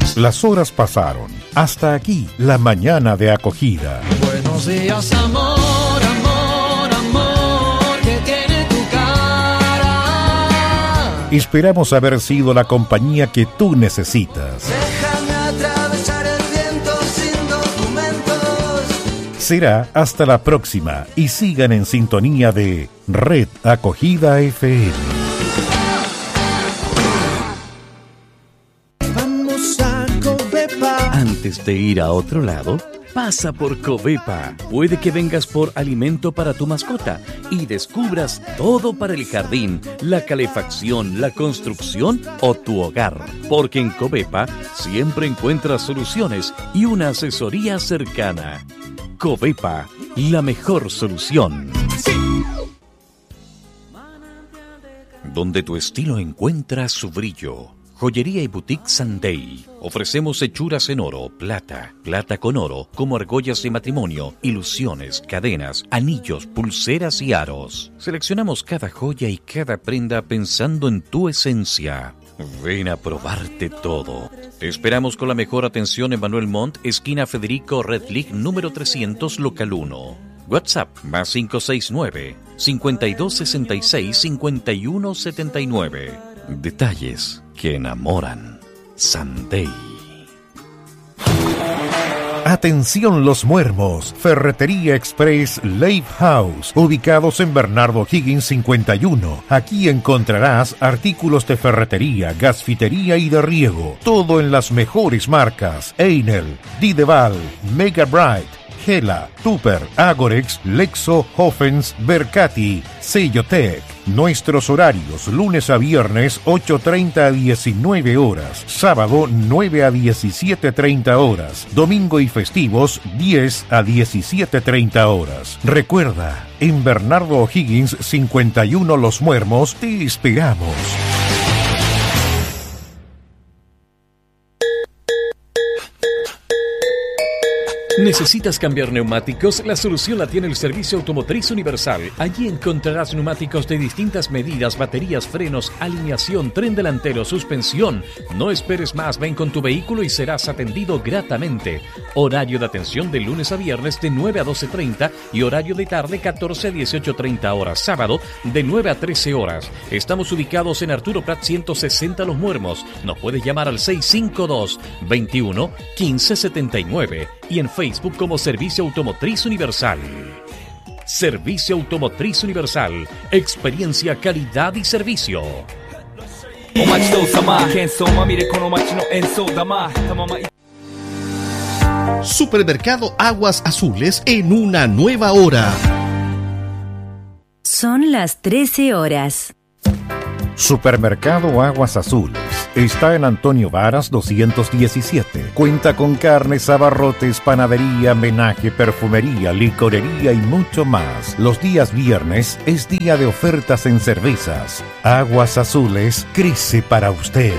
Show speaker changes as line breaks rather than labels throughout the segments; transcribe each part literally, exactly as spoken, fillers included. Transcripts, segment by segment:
Las horas pasaron. Hasta aquí la mañana de acogida.
Buenos días, amor, amor, amor, que tiene tu cara.
Esperamos haber sido la compañía que tú necesitas.
Déjame atravesar el viento sin documentos.
Será hasta la próxima y sigan en sintonía de Red Acogida F M.
Antes de ir a otro lado, pasa por Covepa. Puede que vengas por alimento para tu mascota y descubras todo para el jardín, la calefacción, la construcción o tu hogar. Porque en Covepa siempre encuentras soluciones y una asesoría cercana. Covepa, la mejor solución. Sí. Donde tu estilo encuentra su brillo. Joyería y Boutique Sunday. Ofrecemos hechuras en oro, plata, plata con oro, como argollas de matrimonio, ilusiones, cadenas, anillos, pulseras y aros. Seleccionamos cada joya y cada prenda pensando en tu esencia. Ven a probarte todo. Te esperamos con la mejor atención en Manuel Montt, esquina Federico Redlich, número trescientos, local uno. WhatsApp más cinco seis nueve, cinco dos seis seis, cinco uno siete nueve. Detalles que enamoran. Sunday.
Atención los muermos, Ferretería Express Lake House, ubicados en Bernardo Higgins cincuenta y uno. Aquí encontrarás artículos de ferretería, gasfitería y de riego, todo en las mejores marcas: Einel, Dideval, Mega Bright, Gela, Tupper, Agorex, Lexo, Hoffens, Bercati, Sellotec. Nuestros horarios: lunes a viernes ocho treinta a diecinueve horas, sábado nueve a diecisiete treinta horas, domingo y festivos diez a diecisiete treinta horas. Recuerda, en Bernardo O'Higgins cincuenta y uno Los Muermos te esperamos.
¿Necesitas cambiar neumáticos? La solución la tiene el Servicio Automotriz Universal. Allí encontrarás neumáticos de distintas medidas, baterías, frenos, alineación, tren delantero, suspensión. No esperes más, ven con tu vehículo y serás atendido gratamente. Horario de atención de lunes a viernes de nueve a doce treinta y horario de tarde catorce a dieciocho treinta horas. Sábado de nueve a trece horas. Estamos ubicados en Arturo Prat ciento sesenta Los Muermos. Nos puedes llamar al seis cinco dos, veintiuno, quince setenta y nueve y en Facebook como Servicio Automotriz Universal. Servicio Automotriz Universal. Experiencia, calidad y servicio.
Supermercado Aguas Azules en una nueva hora.
Son las trece horas.
Supermercado Aguas Azules está en Antonio Varas doscientos diecisiete. Cuenta con carnes, abarrotes, panadería, menaje, perfumería, licorería y mucho más. Los días viernes es día de ofertas en cervezas. Aguas Azules crece para usted.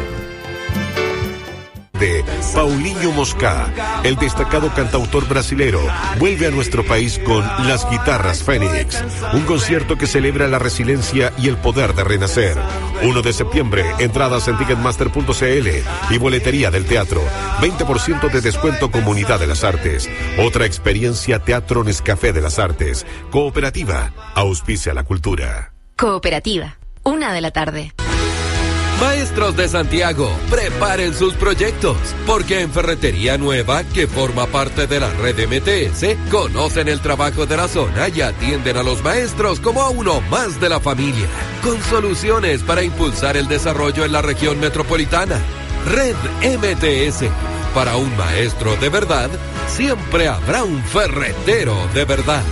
De Paulinho Moscá, el destacado cantautor brasilero, vuelve a nuestro país con Las Guitarras Fénix, un concierto que celebra la resiliencia y el poder de renacer. uno de septiembre, entradas en ticketmaster punto c l y boletería del teatro, veinte por ciento de descuento Comunidad de las Artes. Otra experiencia Teatro Nescafé de las Artes. Cooperativa, auspicia la cultura.
Cooperativa, una de la tarde.
Maestros de Santiago, preparen sus proyectos, porque en Ferretería Nueva, que forma parte de la red M T S, conocen el trabajo de la zona y atienden a los maestros como a uno más de la familia, con soluciones para impulsar el desarrollo en la región metropolitana. Red M T S, para un maestro de verdad, siempre habrá un ferretero de verdad.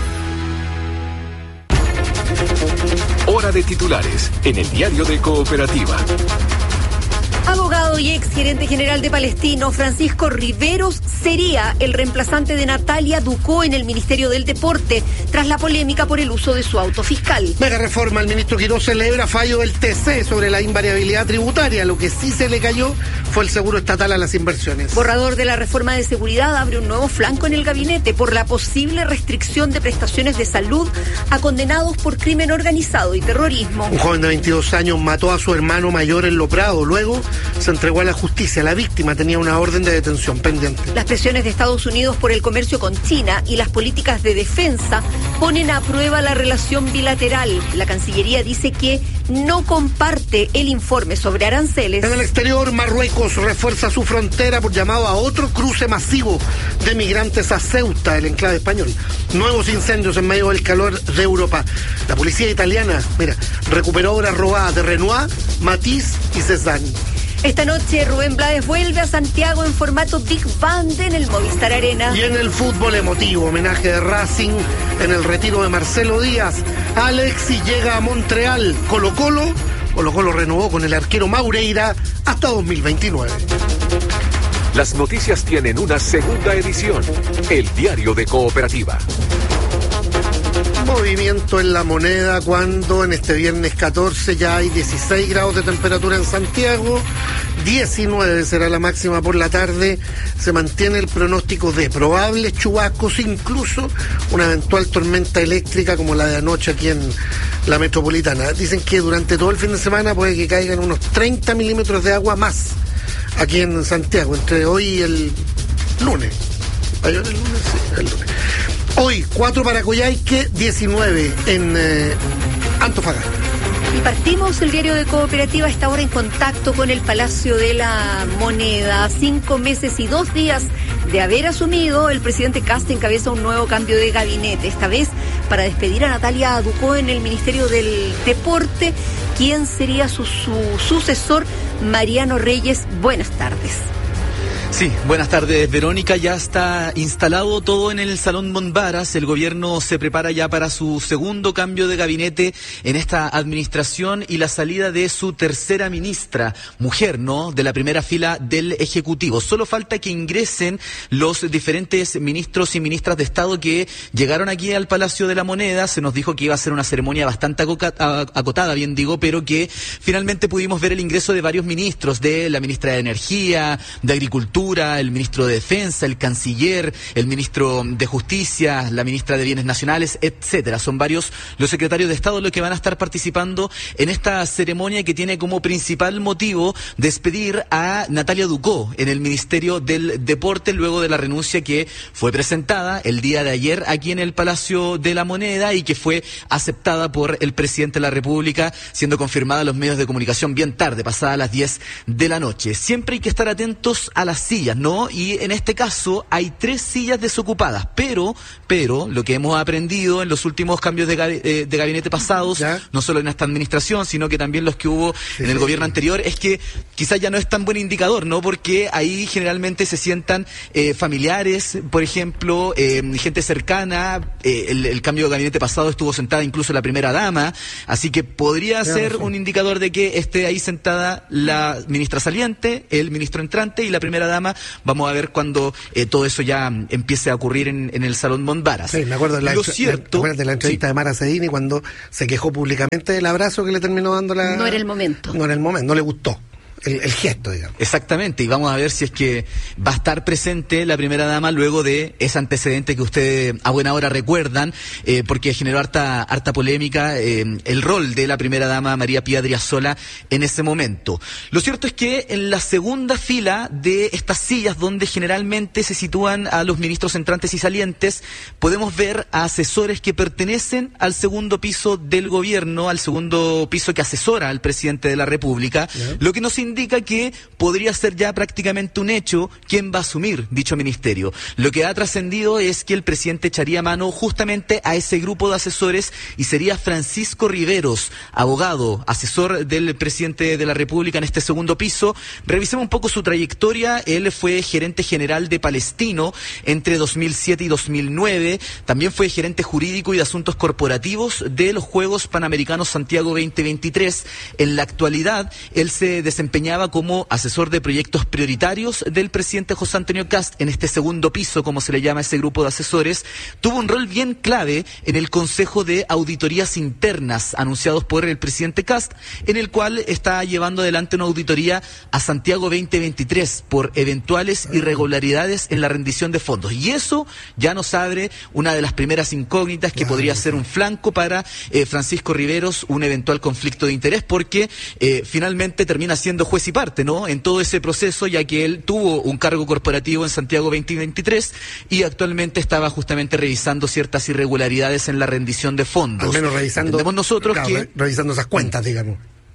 Hora de titulares en el diario de Cooperativa.
Abogado y ex gerente general de Palestino, Francisco Riveros, sería el reemplazante de Natalia Ducó en el Ministerio del Deporte, tras la polémica por el uso de su auto fiscal.
Mega reforma, el ministro Quirós celebra fallo del T C sobre la invariabilidad tributaria. Lo que sí se le cayó fue el seguro estatal a las inversiones.
Borrador de la reforma de seguridad abre un nuevo flanco en el gabinete por la posible restricción de prestaciones de salud a condenados por crimen organizado y terrorismo.
Un joven de veintidós años mató a su hermano mayor en Lo Prado, luego se entregó a la justicia. La víctima tenía una orden de detención pendiente.
Las presiones de Estados Unidos por el comercio con China y las políticas de defensa ponen a prueba la relación bilateral. La Cancillería dice que no comparte el informe sobre aranceles.
En el exterior, Marruecos refuerza su frontera por llamado a otro cruce masivo de migrantes a Ceuta, el enclave español. Nuevos incendios en medio del calor de Europa. La policía italiana, mira, recuperó obras robadas de Renoir, Matisse y Cézanne.
Esta noche Rubén Blades vuelve a Santiago en formato Big Band en el Movistar Arena.
Y en el fútbol emotivo, homenaje de Racing en el retiro de Marcelo Díaz. Alexis llega a Montreal. Colo Colo, Colo Colo renovó con el arquero Maureira hasta dos mil veintinueve.
Las noticias tienen una segunda edición, el diario de Cooperativa.
Movimiento en la moneda cuando en este viernes catorce ya hay dieciséis grados de temperatura en Santiago, diecinueve será la máxima por la tarde. Se mantiene el pronóstico de probables chubascos, incluso una eventual tormenta eléctrica como la de anoche aquí en la metropolitana. Dicen que durante todo el fin de semana puede que caigan unos treinta milímetros de agua más aquí en Santiago, entre hoy y el lunes. ¿Hay el lunes? Sí, el lunes. Hoy, cuatro para Coyhaique, diecinueve en eh, Antofagasta.
Y partimos el diario de Cooperativa a esta hora en contacto con el Palacio de la Moneda. Cinco meses y dos días de haber asumido, el presidente Kast encabeza un nuevo cambio de gabinete, esta vez para despedir a Natalia Ducó en el Ministerio del Deporte. ¿Quién sería su, su sucesor? Mariano Reyes, buenas tardes.
Sí, buenas tardes, Verónica. Ya está instalado todo en el Salón Monbaras. El gobierno se prepara ya para su segundo cambio de gabinete en esta administración y la salida de su tercera ministra, mujer, ¿no?, de la primera fila del Ejecutivo. Solo falta que ingresen los diferentes ministros y ministras de Estado que llegaron aquí al Palacio de la Moneda. Se nos dijo que iba a ser una ceremonia bastante acotada, bien digo, pero que finalmente pudimos ver el ingreso de varios ministros, de la ministra de Energía, de Agricultura, el ministro de Defensa, el canciller, el ministro de Justicia, la ministra de Bienes Nacionales, etcétera. Son varios los secretarios de Estado los que van a estar participando en esta ceremonia que tiene como principal motivo despedir a Natalia Ducó en el Ministerio del Deporte luego de la renuncia que fue presentada el día de ayer aquí en el Palacio de la Moneda y que fue aceptada por el presidente de la República, siendo confirmada en los medios de comunicación bien tarde, pasada las diez de la noche. Siempre hay que estar atentos a las sillas, ¿no? Y en este caso hay tres sillas desocupadas, pero, pero lo que hemos aprendido en los últimos cambios de, gab- eh, de gabinete pasados, ¿ya?, no solo en esta administración, sino que también los que hubo sí, en el sí, gobierno sí. anterior, es que quizás ya no es tan buen indicador, ¿no? Porque ahí generalmente se sientan eh, familiares, por ejemplo, eh, gente cercana. Eh, el, el cambio de gabinete pasado estuvo sentada incluso la primera dama, así que podría sí, ser sí. un indicador de que esté ahí sentada la ministra saliente, el ministro entrante y la primera dama. Vamos a ver cuando eh, todo eso ya empiece a ocurrir en, en el Salón Monbaras.
Sí, me acuerdo de la,
Lo
entre,
cierto,
de la entrevista sí. de Mara Sedini cuando se quejó públicamente del abrazo que le terminó dando la...
No era el momento.
No era el momento, no le gustó. El, el gesto, digamos.
Exactamente, y vamos a ver si es que va a estar presente la primera dama luego de ese antecedente que ustedes a buena hora recuerdan, eh, porque generó harta, harta polémica eh, el rol de la primera dama María Pía Driasola en ese momento. Lo cierto es que en la segunda fila de estas sillas donde generalmente se sitúan a los ministros entrantes y salientes, podemos ver a asesores que pertenecen al segundo piso del gobierno, al segundo piso que asesora al presidente de la República, yeah. lo que nos indica que podría ser ya prácticamente un hecho quién va a asumir dicho ministerio. Lo que ha trascendido es que el presidente echaría mano justamente a ese grupo de asesores y sería Francisco Riveros, abogado, asesor del presidente de la República en este segundo piso. Revisemos un poco su trayectoria. Él fue gerente general de Palestino entre dos mil siete y dos mil nueve. También fue gerente jurídico y de asuntos corporativos de los Juegos Panamericanos Santiago veinte veintitrés. En la actualidad, él se desempeñó desempeñaba como asesor de proyectos prioritarios del presidente José Antonio Kast en este segundo piso, como se le llama ese grupo de asesores. Tuvo un rol bien clave en el Consejo de Auditorías Internas anunciados por el presidente Kast, en el cual está llevando adelante una auditoría a Santiago veinte veintitrés por eventuales irregularidades en la rendición de fondos. Y eso ya nos abre una de las primeras incógnitas que podría ser un flanco para eh, Francisco Riveros, un eventual conflicto de interés, porque eh, finalmente termina siendo juez y parte, ¿no?, en todo ese proceso, ya que él tuvo un cargo corporativo en Santiago veinte veintitrés y actualmente estaba justamente revisando ciertas irregularidades en la rendición de fondos.
Al menos revisando,
entendemos nosotros
claro,
que
revisando esas cuentas, digamos.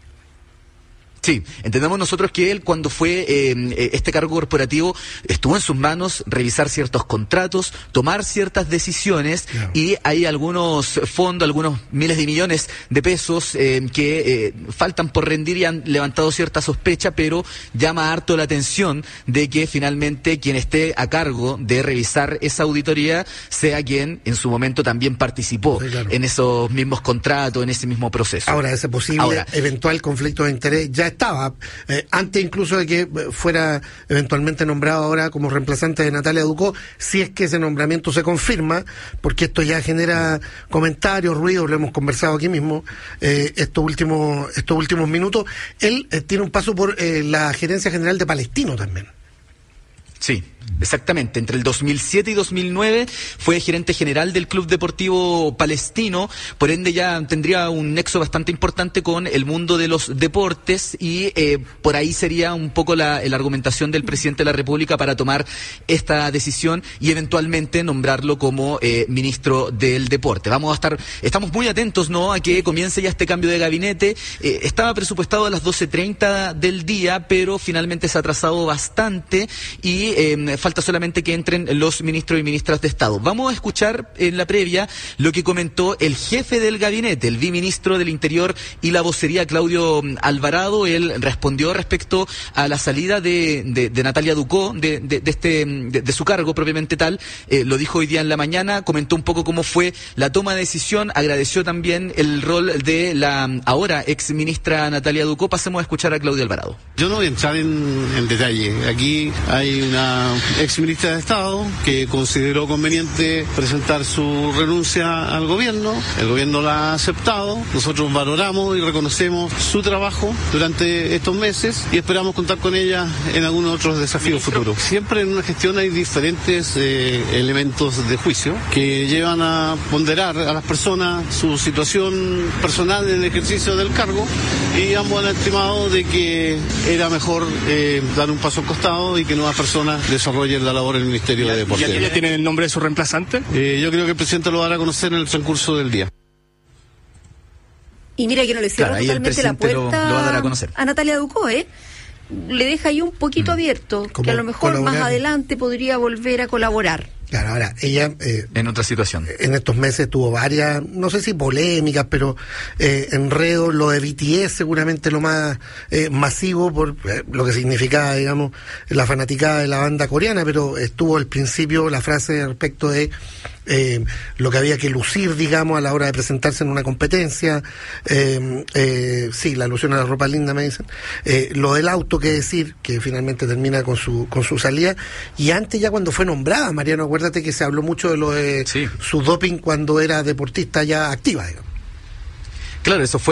Sí, entendemos nosotros que él, cuando fue eh, este cargo corporativo, estuvo en sus manos revisar ciertos contratos, tomar ciertas decisiones, claro. Y hay algunos fondos, algunos miles de millones de pesos eh, que eh, faltan por rendir y han levantado cierta sospecha, pero llama harto la atención de que finalmente quien esté a cargo de revisar esa auditoría sea quien en su momento también participó, sí, claro, en esos mismos contratos, en ese mismo proceso.
Ahora, ese posible Ahora, eventual conflicto de interés ya estaba, eh, antes incluso de que fuera eventualmente nombrado ahora como reemplazante de Natalia Ducó, si es que ese nombramiento se confirma, porque esto ya genera comentarios, ruidos, lo hemos conversado aquí mismo eh, estos últimos estos últimos minutos. Él eh, tiene un paso por eh, la Gerencia General de Palestino también.
Sí, exactamente. Entre el dos mil siete y dos mil nueve fue gerente general del Club Deportivo Palestino, por ende ya tendría un nexo bastante importante con el mundo de los deportes y eh, por ahí sería un poco la, la argumentación del presidente de la República para tomar esta decisión y eventualmente nombrarlo como eh, ministro del deporte. Vamos a estar, estamos muy atentos, ¿no?, a que comience ya este cambio de gabinete. Eh, estaba presupuestado a las doce treinta del día, pero finalmente se ha atrasado bastante y Eh, falta solamente que entren los ministros y ministras de Estado. Vamos a escuchar en la previa lo que comentó el jefe del gabinete, el viceministro del Interior y la vocería, Claudio Alvarado. Él respondió respecto a la salida de, de, de Natalia Ducó, de, de, de, este, de, de su cargo propiamente tal. Eh, lo dijo hoy día en la mañana, comentó un poco cómo fue la toma de decisión, agradeció también el rol de la ahora ex ministra Natalia Ducó. Pasemos a escuchar a Claudio Alvarado.
Yo no voy a entrar en, en detalle. Aquí hay una ex ministra de Estado que consideró conveniente presentar su renuncia al gobierno. El gobierno la ha aceptado. Nosotros valoramos y reconocemos su trabajo durante estos meses y esperamos contar con ella en algunos otros desafíos futuros. Siempre en una gestión hay diferentes eh, elementos de juicio que llevan a ponderar a las personas su situación personal en el ejercicio del cargo y ambos han estimado de que era mejor eh, dar un paso al costado y que nuevas personas desarrollen la labor en el Ministerio de Deportes.
¿Ya, ya tienen el nombre de su reemplazante?
Eh, yo creo que el presidente lo dará a conocer en el transcurso del día.
Y mira que no le cierra claro, totalmente la puerta
lo, lo va a, dar a, conocer.
a Natalia Ducó, ¿eh? Le deja ahí un poquito mm. abierto, que a lo mejor colaborar. Más adelante podría volver a colaborar.
Claro, ahora, ella... Eh,
en otra situación.
En estos meses tuvo varias, no sé si polémicas, pero eh, enredos, lo de B T S seguramente lo más eh, masivo por eh, lo que significaba, digamos, la fanaticada de la banda coreana, pero estuvo al principio la frase respecto de eh, lo que había que lucir, digamos, a la hora de presentarse en una competencia. Eh, eh, sí, la alusión a la ropa linda, me dicen. Eh, lo del auto, que decir, que finalmente termina con su con su salida. Y antes, ya cuando fue nombrada, Mariano, acuérdate que se habló mucho de lo de sí. su doping cuando era deportista ya activa, digamos.
Claro, eso fue